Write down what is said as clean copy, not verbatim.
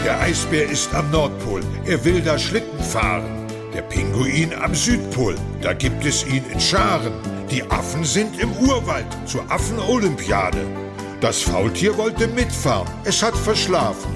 Der Eisbär ist am Nordpol, er will da Schlitten fahren. Der Pinguin am Südpol, da gibt es ihn in Scharen. Die Affen sind im Urwald zur Affenolympiade. Das Faultier wollte mitfahren, es hat verschlafen.